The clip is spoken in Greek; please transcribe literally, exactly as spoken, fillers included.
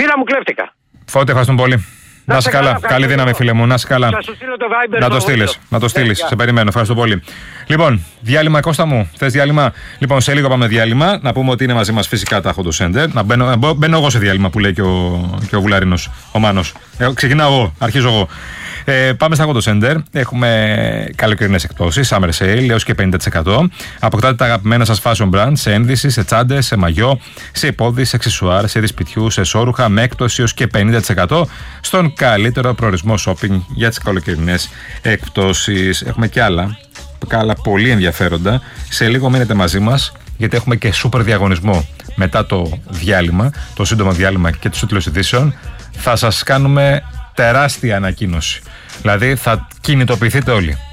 Φίλα μου, κλέφτηκα. Φώτη, ευχαριστούμε πολύ. Να είσαι καλά. καλά. Καλή δύναμη, φίλε μου. Να είσαι καλά. Θα σου στείλω το Viber. Να το στείλει. Να το στείλει. Σε περιμένω. Ευχαριστώ πολύ. Λοιπόν, διάλειμμα, Κώστα μου. Θες διάλειμμα? Λοιπόν, σε λίγο πάμε διάλειμμα. Να πούμε ότι είναι μαζί μας φυσικά τα Hot Center. Να μπαίνω, μπαίνω εγώ σε διάλειμμα που λέει και ο, και ο Βουλαρίνος, ο Μάνος. Ε, ξεκινάω εγώ. Αρχίζω εγώ. Ε, πάμε στα Hot Center. Έχουμε καλοκαιρινές εκπτώσεις, summer sale έως και πενήντα τοις εκατό. Αποκτάτε τα αγαπημένα σας fashion brands σε ένδυση, σε τσάντες, σε μαγιό, σε υπόδειες, σε αξεσουάρ, σε είδη σπιτιού, σε σώρουχα με έκπτωση έως και πενήντα τοις εκατό στον καλύτερο προορισμό shopping για τις καλοκαιρινές εκπτώσεις. Έχουμε και άλλα, άλλα πολύ ενδιαφέροντα. Σε λίγο μείνετε μαζί μας, γιατί έχουμε και super διαγωνισμό μετά το διάλειμμα, το σύντομο διάλειμμα και τους τίτλους ειδήσεων. Θα σας κάνουμε τεράστια ανακοίνωση. Δηλαδή θα κινητοποιηθείτε όλοι.